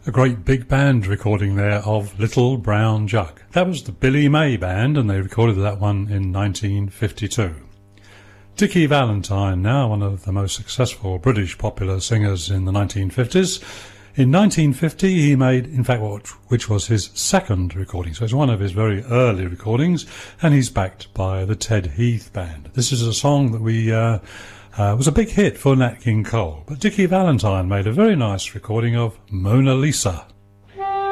A great big band recording there of Little Brown Jug. That was the Billy May Band, and they recorded that one in 1952. Dickie Valentine, now one of the most successful British popular singers in the 1950s. In 1950 he made, in fact, which was his second recording, so it's one of his very early recordings, and he's backed by the Ted Heath Band. This is a song that was a big hit for Nat King Cole, but Dickie Valentine made a very nice recording of Mona Lisa.